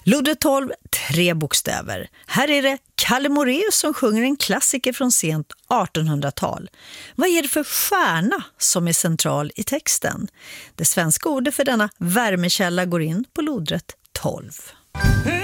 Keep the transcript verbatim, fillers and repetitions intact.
Lodrätt tolv, tre bokstäver. Här är det Kalle Moraeus som sjunger en klassiker från sent artonhundratal. Vad är det för stjärna som är central i texten? Det svenska ordet för denna värmekälla går in på lodrätt tolv.